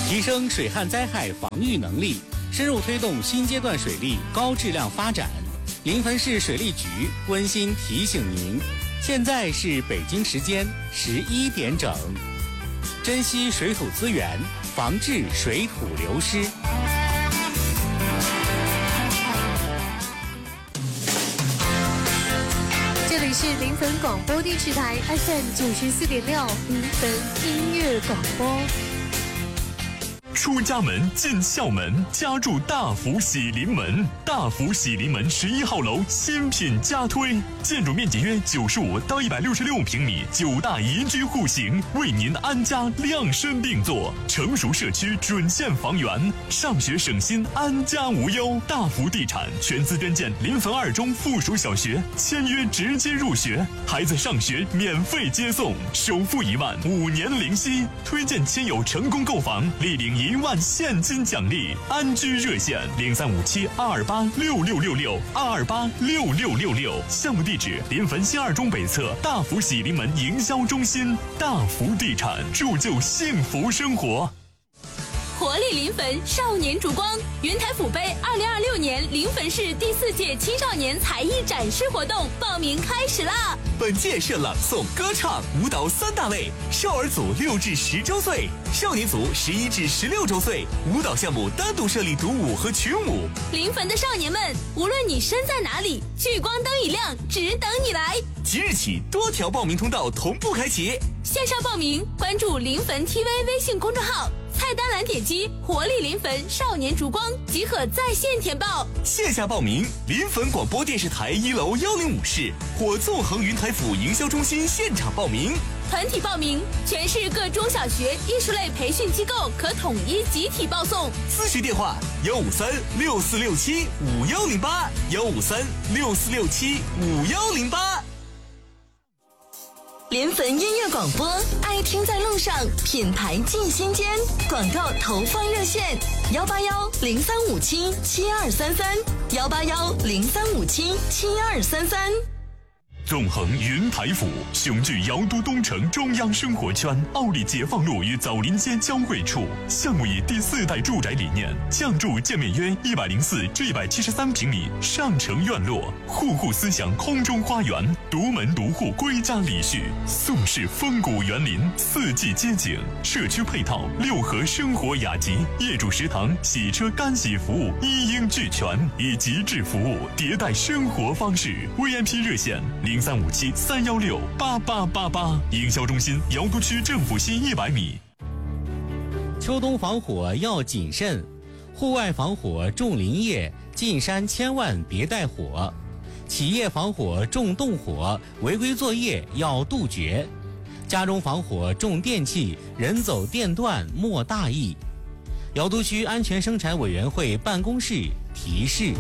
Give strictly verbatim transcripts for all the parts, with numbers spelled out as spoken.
提升水旱灾害防御能力，深入推动新阶段水利高质量发展。临汾市水利局温馨提醒您，现在是北京时间十一点整，珍惜水土资源，防治水土流失。 这里是临汾广播电视台 F M 九十四点六，临汾音乐广播。 出家门进校门，家住大福喜临门。大福喜临门十一号楼新品加推，建筑面积约九十五到一百六十六平米，九大宜居户型，为您安家量身定做。成熟社区准线房源，上学省心，安家无忧。大福地产全资捐建临汾二中附属小学，签约直接入学，孩子上学免费接送，首付一万，五年零息。推荐亲友成功购房，立领一万现金奖励。安居热线零三五七二二八六六六六二二八六六六六。项目地址临汾新二中北侧大福喜临门营销中心。大福地产，铸就幸福生活。 活力临汾少年烛光云台府杯二零二六年临汾市第四届青少年才艺展示活动报名开始啦！ 本届设朗诵、歌唱、舞蹈三大类，少儿组六至十周岁，少年组十一至十六周岁。舞蹈项目单独设立独舞和群舞。 临汾的少年们，无论你身在哪里，聚光灯一亮，只等你来。 即日起，多条报名通道同步开启。 线上报名，关注临汾 T V 微信公众号。菜单栏点击活力临汾少年烛光即可在线填报。 线下报名，临汾广播电视台一楼幺零五室或纵横云台府营销中心现场报名。 团体报名，全市各中小学艺术类培训机构可统一集体报送。 咨询电话：幺五三六四六七五幺零八，幺五三六四六七五幺零八。 临汾音乐广播，爱听在路上，品牌进心间。广告投放热线：幺八幺零三五七七二三三，幺八幺零三五七七二三三。 纵横云台府，雄踞瑶都东城中央生活圈，奥利解放路与枣林街交汇处。项目以第四代住宅理念，降筑建面约一百零四至一百七十三平米上城院落，户户思想空中花园，独门独户归家礼序，宋式风谷园林，四季街景，社区配套六合生活雅集，业主食堂、洗车干洗服务一应俱全，以极致服务迭代生活方式。V I P 热线零三五七三幺六八八八八，营销中心瑶都区政府西一百米。 秋冬防火要谨慎，户外防火重林业，进山千万别带火。企业防火重动火，违规作业要杜绝。家中防火重电器，人走电断莫大意。瑶都区安全生产委员会办公室提示。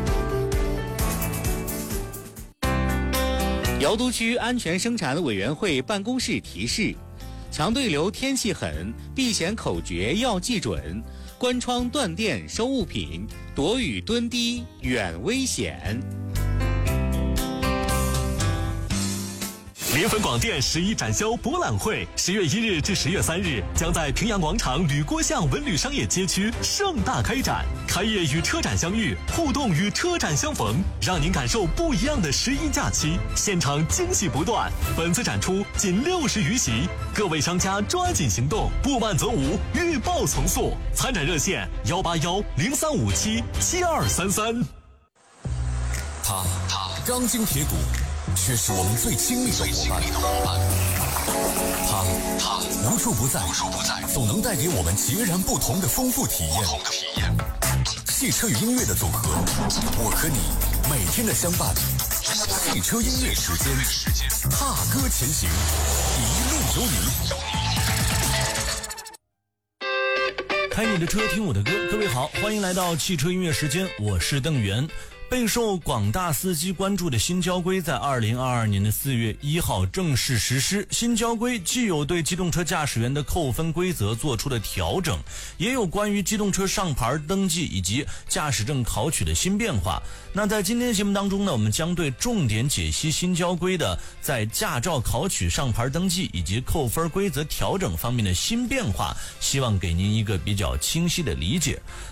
瑶都区安全生产委员会办公室提示：强对流天气狠，避险口诀要记准，关窗断电收物品，躲雨蹲低远危险。 临汾广电十一展销博览会，十月一日至十月三日将在平阳广场吕郭巷文旅商业街区盛大开展。开业与车展相遇，互动与车展相逢，让您感受不一样的十一假期，现场惊喜不断。本次展出仅六十余席，各位商家抓紧行动，不慢则无，预报从速。参展热线：幺八幺零三五七七二三三。 他他钢筋铁骨，却是我们最亲密的伙伴。他他无处不在，无处不在，总能带给我们截然不同的丰富体验。汽车与音乐的组合，我和你每天的相伴。汽车音乐时间，踏歌前行，一路有你。 开你的车，听我的歌。各位好，欢迎来到汽车音乐时间，我是邓源。 备受广大司机关注的新交规在二零二二年的四月一号正式实施。新交规既有对机动车驾驶员的扣分规则做出了调整，也有关于机动车上牌登记以及驾驶证考取的新变化。那在今天的节目当中呢，我们将对重点解析新交规的在驾照考取、上牌登记以及扣分规则调整方面的新变化，希望给您一个比较清晰的理解。